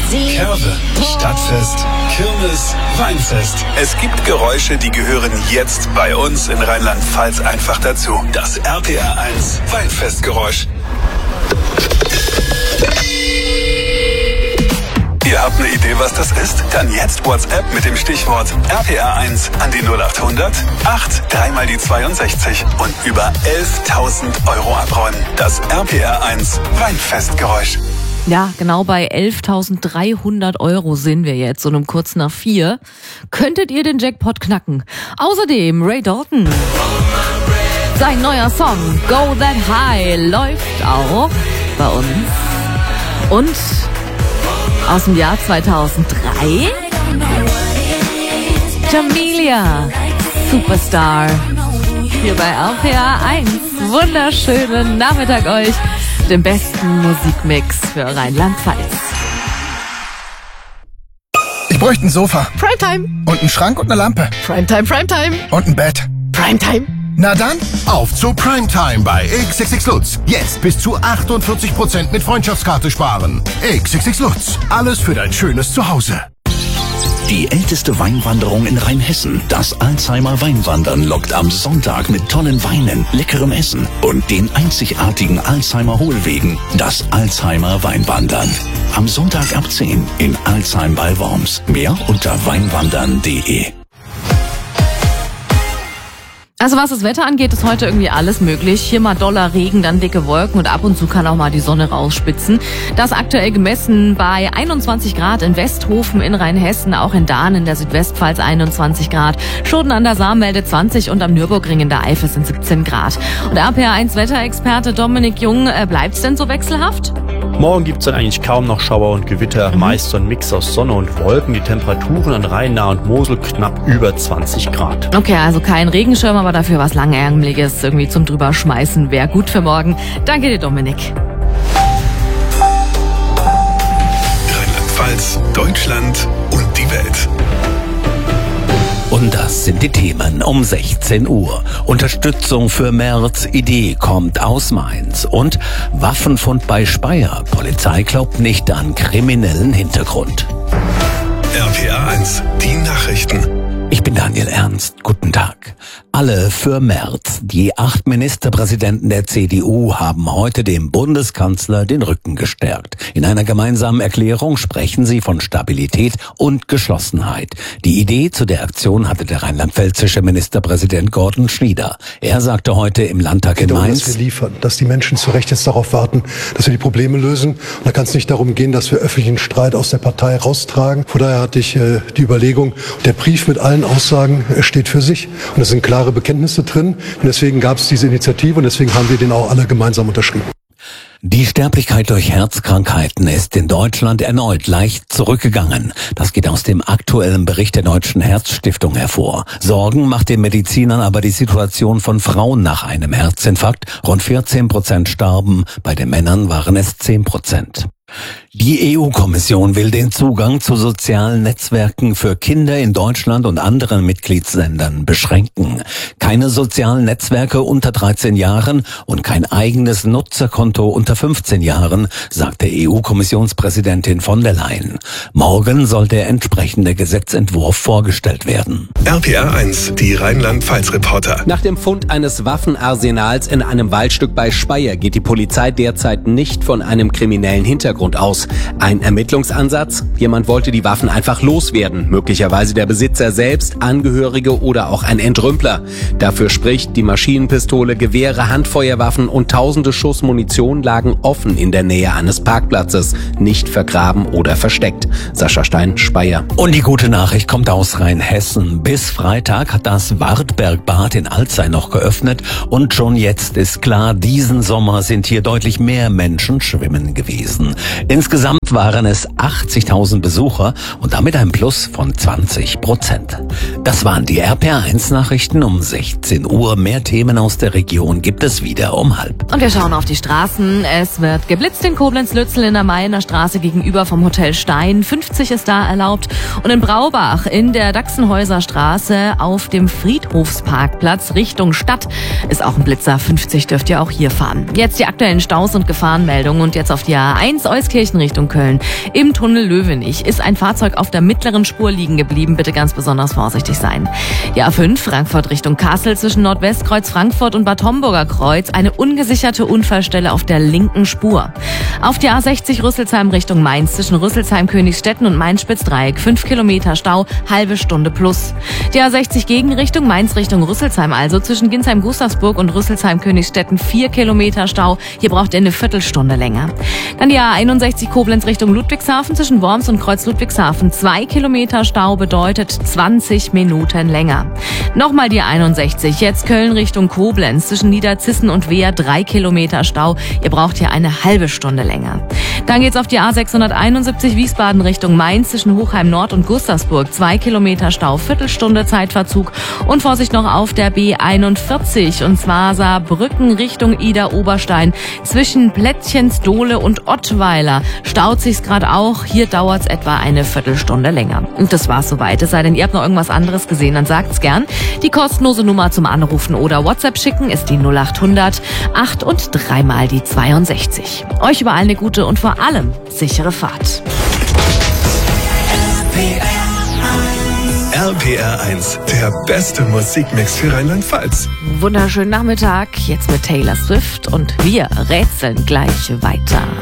Curve, Stadtfest, Kirmes, Weinfest. Es gibt Geräusche, die gehören jetzt bei uns in Rheinland-Pfalz einfach dazu. Das RPR 1 Weinfestgeräusch. Ihr habt eine Idee, was das ist? Dann jetzt WhatsApp mit dem Stichwort RPR1 an die 0800 8 3 mal die 62 und über 11.000 Euro abräumen. Das RPR1 Weinfestgeräusch. Ja, genau bei 11.300 Euro sind wir jetzt und um kurz nach 4 könntet ihr den Jackpot knacken. Außerdem Ray Dalton. Sein neuer Song Go That High läuft auch bei uns. Und aus dem Jahr 2003 Jamelia, Superstar, hier bei RPR 1. Wunderschönen Nachmittag euch, den besten Musikmix für Rheinland-Pfalz. Ich bräuchte ein Sofa. Primetime. Und einen Schrank und eine Lampe. Primetime, Primetime. Und ein Bett. Primetime. Na dann, auf zu Primetime bei XXX Lutz. Jetzt bis zu 48% mit Freundschaftskarte sparen. XXX Lutz. Alles für dein schönes Zuhause. Die älteste Weinwanderung in Rheinhessen, das Alzheimer Weinwandern, lockt am Sonntag mit tollen Weinen, leckerem Essen und den einzigartigen Alzheimer Hohlwegen, das Alzheimer Weinwandern. Am Sonntag ab 10 in Alzheim bei Worms. Mehr unter weinwandern.de. Also was das Wetter angeht, ist heute irgendwie alles möglich. Hier mal doller Regen, dann dicke Wolken und ab und zu kann auch mal die Sonne rausspitzen. Das aktuell gemessen bei 21 Grad in Westhofen in Rheinhessen, auch in Dahn in der Südwestpfalz 21 Grad. Schoden an der Saar meldet 20 und am Nürburgring in der Eifel sind 17 Grad. Und RPR1 Wetterexperte Dominik Jung, bleibt's denn so wechselhaft? Morgen gibt's dann eigentlich kaum noch Schauer und Gewitter, meist so ein Mix aus Sonne und Wolken. Die Temperaturen an Rhein, Nahe und Mosel knapp über 20 Grad. Okay, also kein Regenschirm, aber dafür was Langärmeliges irgendwie zum Drüberschmeißen wäre gut für morgen. Danke dir, Dominik. Rheinland-Pfalz, Deutschland und die Welt. Und das sind die Themen um 16 Uhr. Unterstützung für Merz, Idee kommt aus Mainz. Und Waffenfund bei Speyer. Polizei glaubt nicht an kriminellen Hintergrund. RPR 1, die Nachrichten. Ich bin Daniel Ernst. Guten Tag. Alle für Merz. Die 8 Ministerpräsidenten der CDU haben heute dem Bundeskanzler den Rücken gestärkt. In einer gemeinsamen Erklärung sprechen sie von Stabilität und Geschlossenheit. Die Idee zu der Aktion hatte der rheinland-pfälzische Ministerpräsident Gordon Schnieder. Er sagte heute im Landtag in Mainz, dass wir liefern, dass die Menschen zu Recht jetzt darauf warten, dass wir die Probleme lösen. Und da kann es nicht darum gehen, dass wir öffentlichen Streit aus der Partei raustragen. Von daher hatte ich die Überlegung, der Brief mit allen Aussagen steht für sich. Und es sind klare Bekenntnisse drin. Und deswegen gab es diese Initiative und deswegen haben wir den auch alle gemeinsam unterschrieben. die Sterblichkeit durch Herzkrankheiten ist in Deutschland erneut leicht zurückgegangen. Das geht aus dem aktuellen Bericht der Deutschen Herzstiftung hervor. Sorgen macht den Medizinern aber die Situation von Frauen nach einem Herzinfarkt. Rund 14% starben, bei den Männern waren es 10%. Die EU-Kommission will den Zugang zu sozialen Netzwerken für Kinder in Deutschland und anderen Mitgliedsländern beschränken. Keine sozialen Netzwerke unter 13 Jahren und kein eigenes Nutzerkonto unter 15 Jahren, sagte EU-Kommissionspräsidentin von der Leyen. Morgen soll der entsprechende Gesetzentwurf vorgestellt werden. RPR 1, die Rheinland-Pfalz-Reporter. Nach dem Fund eines Waffenarsenals in einem Waldstück bei Speyer geht die Polizei derzeit nicht von einem kriminellen Hintergrund aus. Ein Ermittlungsansatz? Jemand wollte die Waffen einfach loswerden. Möglicherweise der Besitzer selbst, Angehörige oder auch ein Entrümpler. Dafür spricht, die Maschinenpistole, Gewehre, Handfeuerwaffen und tausende Schuss Munition lagen offen in der Nähe eines Parkplatzes, nicht vergraben oder versteckt. Sascha Stein, Speyer. Und die gute Nachricht kommt aus Rheinhessen. Bis Freitag hat das Wartbergbad in Alzey noch geöffnet und schon jetzt ist klar, diesen Sommer sind hier deutlich mehr Menschen schwimmen gewesen. Insgesamt waren es 80.000 Besucher und damit ein Plus von 20%. Das waren die RPR1-Nachrichten um 16 Uhr. Mehr Themen aus der Region gibt es wieder um 12:30. Und wir schauen auf die Straßen. Es wird geblitzt in Koblenz-Lützel in der Mayener Straße gegenüber vom Hotel Stein. 50 ist da erlaubt. Und in Braubach in der Dachsenhäuser Straße auf dem Friedhofsparkplatz Richtung Stadt ist auch ein Blitzer. 50 dürft ihr auch hier fahren. Jetzt die aktuellen Staus und Gefahrenmeldungen und jetzt auf die A1 Euskirchen Richtung Köln. Köln. Im Tunnel Löwenich ist ein Fahrzeug auf der mittleren Spur liegen geblieben. Bitte ganz besonders vorsichtig sein. Die A5 Frankfurt Richtung Kassel zwischen Nordwestkreuz Frankfurt und Bad Homburger Kreuz. Eine ungesicherte Unfallstelle auf der linken Spur. Auf die A60 Rüsselsheim Richtung Mainz zwischen Rüsselsheim, Königsstetten und Main-Spitzdreieck. 5 Kilometer Stau, halbe Stunde plus. Die A60 Gegenrichtung Mainz Richtung Rüsselsheim, also zwischen Ginsheim-Gustavsburg und Rüsselsheim-Königsstetten 4 Kilometer Stau. Hier braucht ihr eine Viertelstunde länger. Dann die A61 Koblenz Richtung Ludwigshafen zwischen Worms und Kreuz Ludwigshafen. 2 Kilometer Stau bedeutet 20 Minuten länger. Nochmal die A61, jetzt Köln Richtung Koblenz zwischen Niederzissen und Wehr. 3 Kilometer Stau. Ihr braucht hier eine halbe Stunde länger. Dann geht's auf die A671 Wiesbaden Richtung Mainz zwischen Hochheim Nord und Gustavsburg. 2 Kilometer Stau, Viertelstunde Zeitverzug. Und Vorsicht noch auf der B41, und zwar Saarbrücken Richtung Ida-Oberstein. Zwischen Plättchensdohle und Ottweiler staut sich's gerade auch. Hier dauert's etwa eine Viertelstunde länger. Und das war's soweit. Es sei denn, ihr habt noch irgendwas anderes gesehen, dann sagt's gern. Die kostenlose Nummer zum Anrufen oder WhatsApp schicken ist die 0800 8 und 3 mal die 62. Euch überall eine gute und vor allem sichere Fahrt. RPR 1, der beste Musikmix für Rheinland-Pfalz. Wunderschönen Nachmittag, jetzt mit Taylor Swift und wir rätseln gleich weiter.